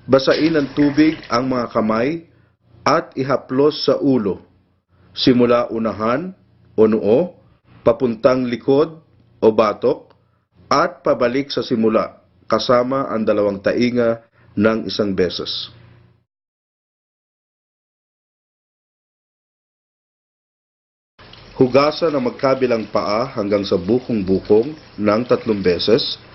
Basain ng tubig ang mga kamay at ihaplos sa ulo, simula unahan o noo, papuntang likod o batok, at pabalik sa simula kasama ang dalawang tainga ng isang beses. Hugasan ang magkabilang paa hanggang sa bukong-bukong ng 3 beses